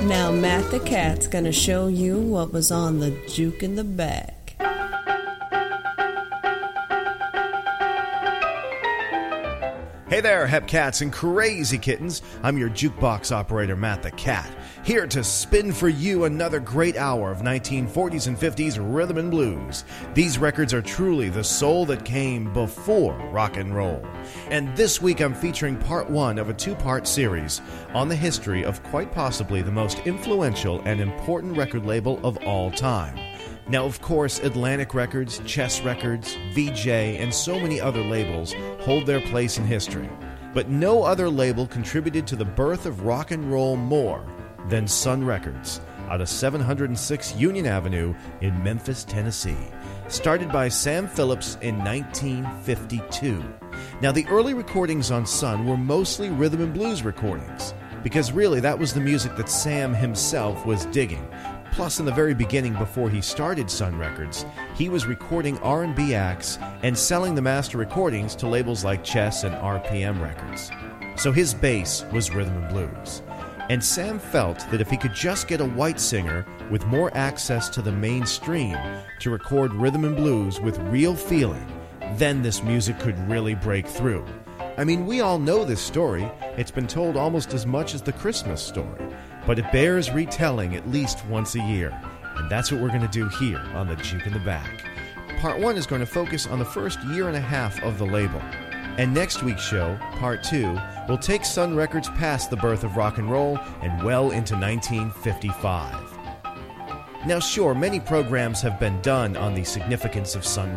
Now Matt the Cat's gonna show you what was on the juke in the back. Hey there, Hepcats and crazy kittens. I'm your jukebox operator, Matt the Cat, here to spin for you another great hour of 1940s and 50s rhythm and blues. These records are truly the soul that came before rock and roll. And this week I'm featuring part one of a two-part series on the history of quite possibly the most influential and important record label of all time. Now, of course, Atlantic Records, Chess Records, VJ, and so many other labels hold their place in history. But no other label contributed to the birth of rock and roll more than Sun Records, out of 706 Union Avenue in Memphis, Tennessee, started by Sam Phillips in 1952. Now, the early recordings on Sun were mostly rhythm and blues recordings, because really that was the music that Sam himself was digging. Plus, in the very beginning, before he started Sun Records, he was recording R&B acts and selling the master recordings to labels like Chess and RPM Records. So his base was rhythm and blues. And Sam felt that if he could just get a white singer with more access to the mainstream to record rhythm and blues with real feeling, then this music could really break through. I mean, we all know this story. It's been told almost as much as the Christmas story. But it bears retelling at least once a year, and that's what we're going to do here on the Juke in the Back. Part 1 is going to focus on the first year and a half of the label, and next week's show, Part 2, will take Sun Records past the birth of rock and roll and well into 1955. Now sure, many programs have been done on the significance of Sun